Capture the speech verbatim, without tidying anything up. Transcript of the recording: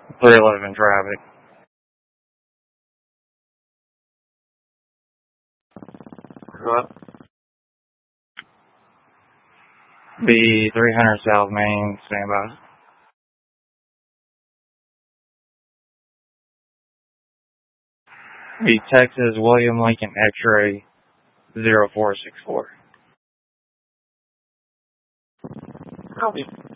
three eleven traffic. What? Be three hundred South Main, standby. Be Texas William Lincoln X-ray zero four six four. Copy.